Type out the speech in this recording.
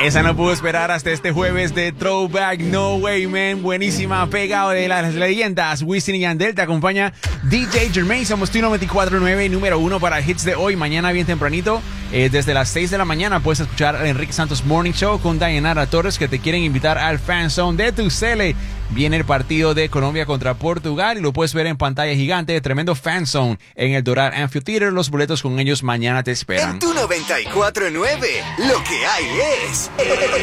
Esa no pudo esperar hasta este jueves de Throwback No Way Man. Buenísima, pegado de las leyendas. Wisin y Yandel te acompaña DJ Jermaine. Somos tu 94.9, número 1 para hits de hoy. Mañana bien tempranito, desde las 6 de la mañana puedes escuchar al Enrique Santos Morning Show con Dayanara Torres, que te quieren invitar al Fan Zone de Tucele. Viene el partido de Colombia contra Portugal y lo puedes ver en pantalla gigante. Tremendo Fan Zone en el Doral Amphitheater. Los boletos con ellos mañana te esperan. En tu 94.9, lo que hay es